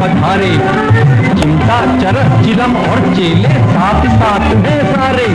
पधारे। चिमटा चरस चिलम और चेले साथ साथ हैं सारे।